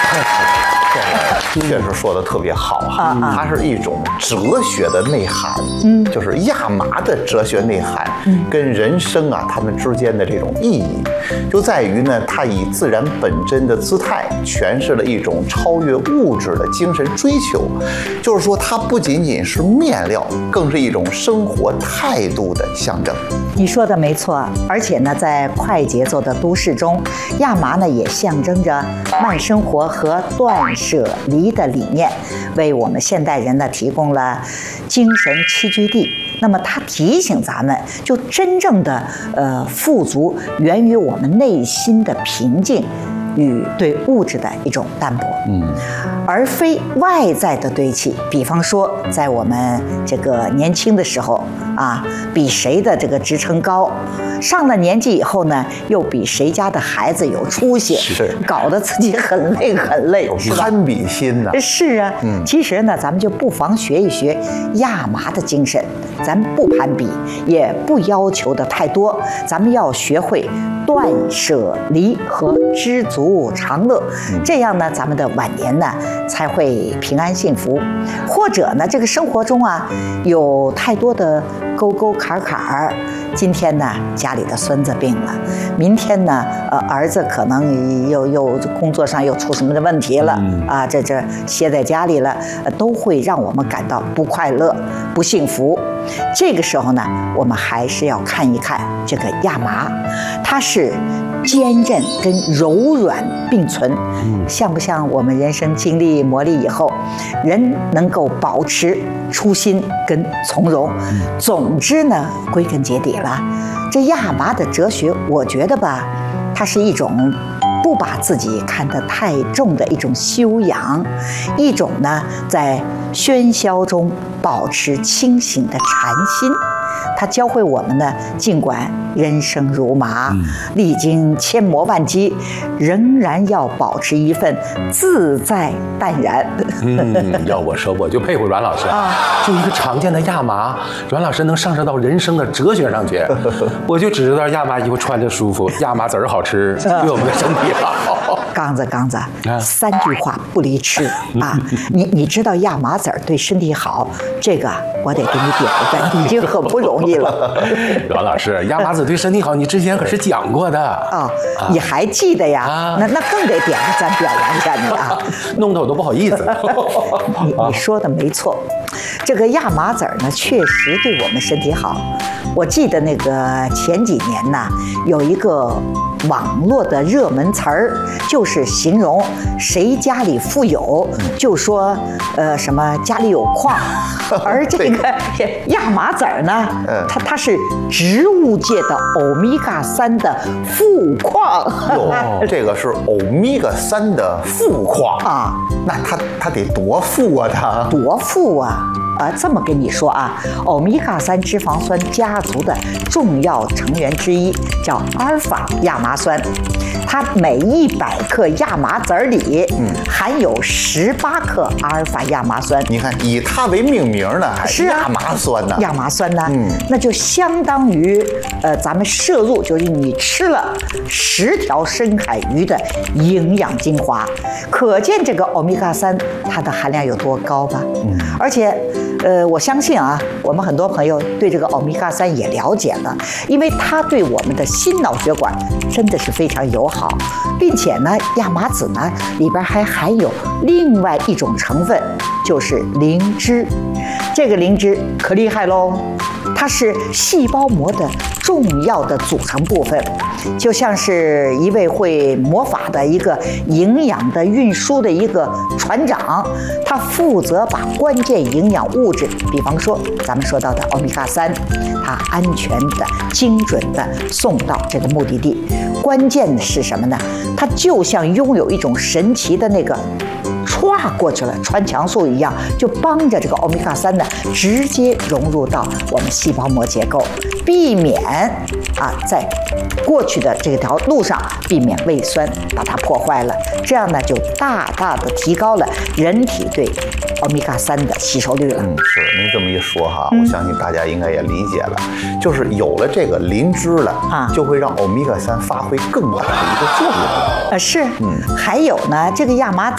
确实说的特别好哈，它是一种哲学的内涵，就是亚麻的哲学内涵，跟人生啊他们之间的这种意义，就在于呢，它以自然本真的姿态诠释了一种超越物质的精神追求，就是说它不仅仅是面料，更是一种生活态度的象征。 你说的没错，而且呢，在快节奏的都市中，亚麻呢也象征着慢生活和断舍离的理念，为我们现代人呢提供了精神栖居地。那么它提醒咱们，就真正的富足源于我们内心的平静与对物质的一种淡泊，而非外在的堆砌。比方说，在我们这个年轻的时候啊，比谁的这个职称高；上了年纪以后呢，又比谁家的孩子有出息， 是搞得自己很累很累， 有是吧？ 攀比心呢。 是啊，其实呢，咱们就不妨学一学亚麻的精神，咱不攀比，也不要求的太多，咱们要学会断舍离和知足常乐，这样呢，咱们的晚年呢才会平安幸福。或者呢，这个生活中啊，有太多的沟沟坎坎，今天呢，家里的孙子病了，明天呢，儿子可能又工作上又出什么的问题了啊，这歇在家里了，都会让我们感到不快乐、不幸福。这个时候呢，我们还是要看一看这个亚麻，它是坚韧跟柔软并存，像不像我们人生经历磨砺以后，人能够保持初心跟从容。总之呢，归根结底了，这亚麻的哲学，我觉得吧，它是一种不把自己看得太重的一种修养，一种呢在喧嚣中保持清醒的禅心。它教会我们呢，尽管人生如麻，历经千磨万击，仍然要保持一份自在淡然。 要我说，我就佩服阮老师啊！就一个常见的亚麻，阮老师能上升到人生的哲学上去。我就只知道亚麻衣服穿着舒服，亚麻籽儿好吃，对我们的身体好。 刚子，3句话不离吃啊！你知道亚麻籽儿对身体好，这个我得给你点个赞，已经很不容易了。 阮老师，亚麻籽对身体好，你之前可是讲过的啊，你还记得呀？那更得点个赞，表扬一下你啊！ 弄得我都不好意思。 你说的没错，这个亚麻籽儿呢，确实对我们身体好。我记得那个前几年呢，有一个网络的热门词儿，就是形容谁家里富有，就说什么家里有矿，而这个亚麻籽儿呢，它是植物界的欧米伽3的富矿。 哟，这个是欧米伽3的富矿啊，那它得多富啊，它多富啊！这么跟你说啊，欧米伽3脂肪酸家族的重要成员之一叫阿尔法亚麻酸，它每100克亚麻籽儿里，含有18克阿尔法亚麻酸。 你看，以它为命名呢， 是亚麻酸呢， 亚麻酸呢，那就相当于咱们摄入，就是你吃了10条深海鱼的营养精华，可见这个欧米伽3它的含量有多高吧？而且。我相信啊，我们很多朋友对这个欧米伽3也了解了，因为它对我们的心脑血管真的是非常友好，并且呢，亚麻籽呢里边还含有另外一种成分，就是灵芝。这个灵芝可厉害喽，它是细胞膜的重要的组成部分，就像是一位会魔法的一个营养的运输的一个船长，他负责把关键营养物质，比方说咱们说到的欧米伽3，它安全的、精准的送到这个目的地。关键的是什么呢？它就像拥有一种神奇的那个歘过去了穿墙术一样，就帮着这个欧米伽3呢直接融入到我们细胞膜结构，避免在过去的这条路上避免胃酸把它破坏了，这样呢就大大的提高了人体对欧米伽3的吸收率了。 是您这么一说哈，我相信大家应该也理解了，就是有了这个灵芝了就会让欧米伽3发挥更大的一个作用。 是，还有呢，这个亚麻